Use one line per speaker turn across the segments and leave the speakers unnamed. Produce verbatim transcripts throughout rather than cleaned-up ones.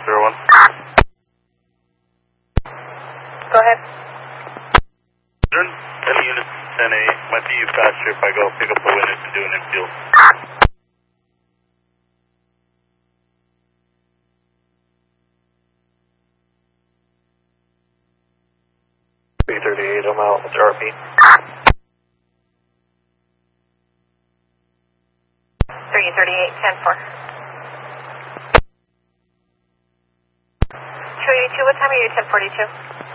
zero one.
Go ahead.
ten units, ten A. Might be faster if I go pick up the witness and do an infield. three thirty-eight, I'm out with R P.
three thirty-eight, ten four. two eighty-two, what time are you, ten forty-two?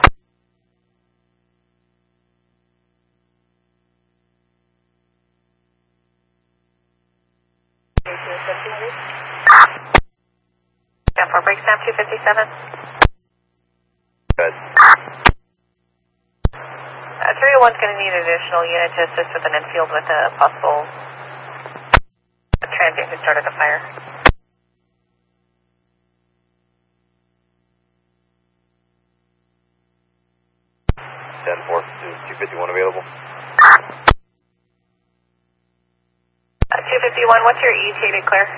ten four, break stamp two fifty-seven.
Good.
Uh, three oh one's going to need an additional unit to assist with an infield with a possible transient who started the fire.
ten four, is two fifty-one available?
Uh, two fifty-one, what's your E T A to clear?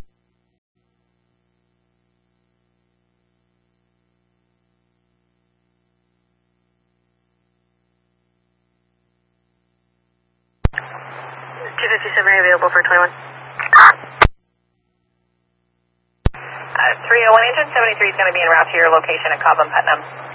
two fifty-seven available for twenty-one. Uh, three oh one, engine seventy-three is going to be en route to your location at Cobham, Putnam.